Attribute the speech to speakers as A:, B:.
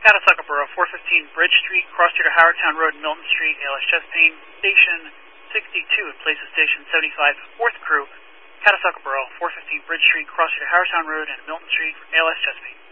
A: Catasauqua Borough, 415 Bridge Street, cross street to Howardtown Road, Milton Street, ALS Chespane, Station 62 in place of Station 75, 4th Crew, Catasauqua Borough, 415 Bridge Street, cross street to Howardtown Road and Milton Street, ALS Chespane.